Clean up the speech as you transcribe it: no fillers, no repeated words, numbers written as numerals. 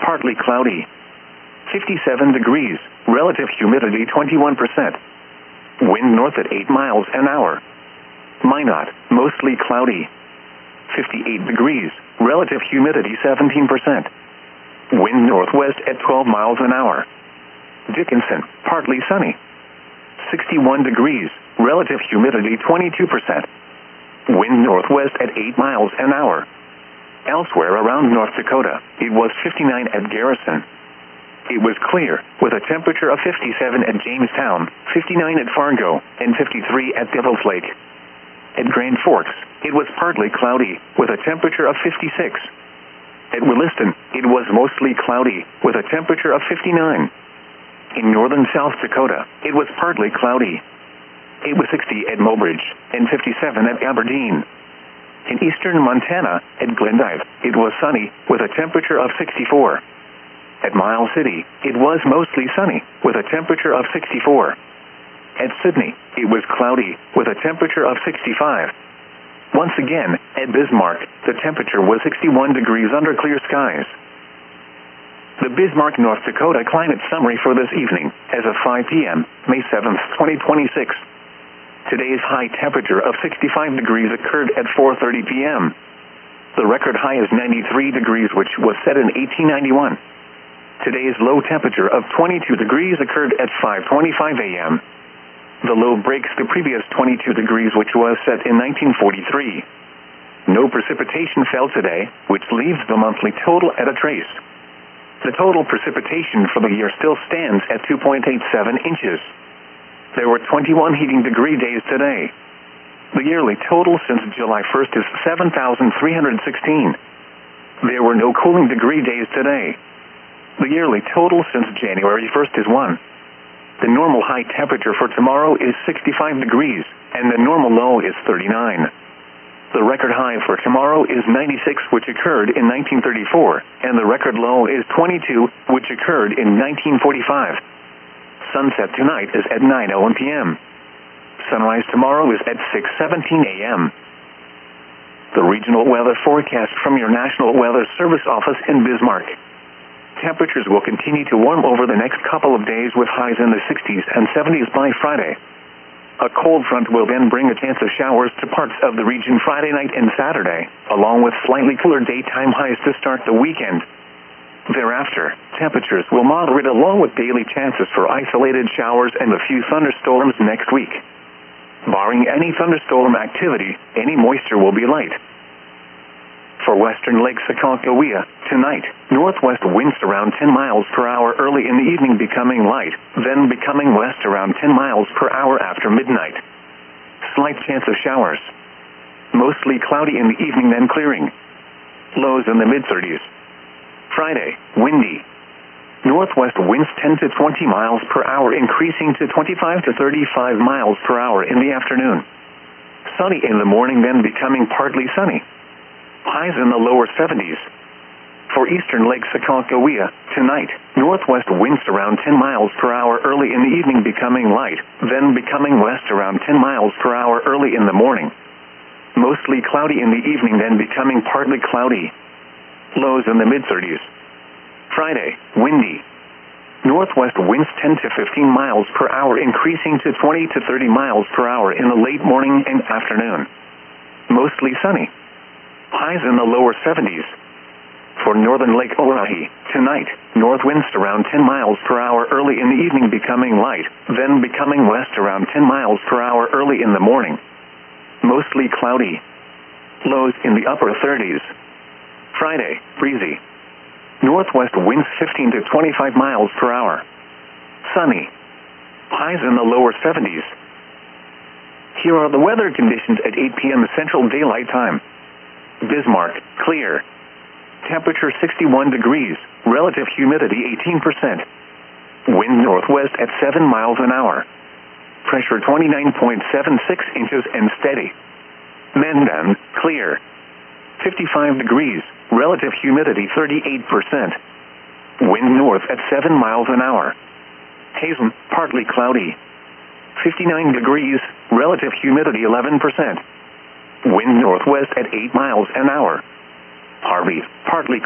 partly cloudy. 57 degrees, relative humidity 21%. Wind north at 8 miles an hour. Minot, mostly cloudy. 58 degrees, relative humidity 17%. Wind northwest at 12 miles an hour. Dickinson, partly sunny. 61 degrees, relative humidity 22%. Wind northwest at 8 miles an hour. Elsewhere around North Dakota, it was 59 at Garrison. It was clear, with a temperature of 57 at Jamestown, 59 at Fargo, and 53 at Devil's Lake. At Grand Forks, it was partly cloudy, with a temperature of 56. At Williston, it was mostly cloudy, with a temperature of 59. In northern South Dakota, it was partly cloudy. It was 60 at Mobridge, and 57 at Aberdeen. In eastern Montana, at Glendive, it was sunny, with a temperature of 64. At Miles City, it was mostly sunny, with a temperature of 64. At Sydney, it was cloudy, with a temperature of 65. Once again, at Bismarck, the temperature was 61 degrees under clear skies. The Bismarck, North Dakota climate summary for this evening, as of 5 p.m., May 7, 2026. Today's high temperature of 65 degrees occurred at 4:30 p.m. The record high is 93 degrees, which was set in 1891. Today's low temperature of 22 degrees occurred at 5:25 a.m. The low breaks the previous 22 degrees, which was set in 1943. No precipitation fell today, which leaves the monthly total at a trace. The total precipitation for the year still stands at 2.87 inches. There were 21 heating degree days today. The yearly total since July 1st is 7,316. There were no cooling degree days today. The yearly total since January 1st is 1. The normal high temperature for tomorrow is 65 degrees, and the normal low is 39. The record high for tomorrow is 96, which occurred in 1934, and the record low is 22, which occurred in 1945. Sunset tonight is at 9:01 p.m. Sunrise tomorrow is at 6:17 a.m. The regional weather forecast from your National Weather Service office in Bismarck. Temperatures will continue to warm over the next couple of days, with highs in the 60s and 70s by Friday. A cold front will then bring a chance of showers to parts of the region Friday night and Saturday, along with slightly cooler daytime highs to start the weekend. Thereafter, temperatures will moderate along with daily chances for isolated showers and a few thunderstorms next week. Barring any thunderstorm activity, any moisture will be light. For western Lake Aconcagua, tonight, northwest winds around 10 miles per hour early in the evening, becoming light, then becoming west around 10 miles per hour after midnight. Slight chance of showers. Mostly cloudy in the evening, then clearing. Lows in the mid-30s. Friday, windy. Northwest winds 10 to 20 miles per hour, increasing to 25 to 35 miles per hour in the afternoon. Sunny in the morning, then becoming partly sunny. Highs in the lower 70s. For eastern Lake Aconcagua, tonight, northwest winds around 10 miles per hour early in the evening, becoming light, then becoming west around 10 miles per hour early in the morning. Mostly cloudy in the evening, then becoming partly cloudy. Lows in the mid-30s. Friday, windy. Northwest winds 10 to 15 miles per hour, increasing to 20 to 30 miles per hour in the late morning and afternoon. Mostly sunny. Highs in the lower 70s. For northern Lake Oahe, tonight, north winds around 10 miles per hour early in the evening, becoming light, then becoming west around 10 miles per hour early in the morning. Mostly cloudy. Lows in the upper 30s. Friday, breezy. Northwest winds 15 to 25 miles per hour. Sunny. Highs in the lower 70s. Here are the weather conditions at 8 p.m. Central Daylight Time. Bismarck, clear. Temperature 61 degrees, relative humidity 18%. Wind northwest at 7 miles an hour. Pressure 29.76 inches and steady. Mandan, clear. 55 degrees, relative humidity 38%. Wind north at 7 miles an hour. Hazen, partly cloudy. 59 degrees, relative humidity 11%. Wind northwest at 8 miles an hour. Harvey, partly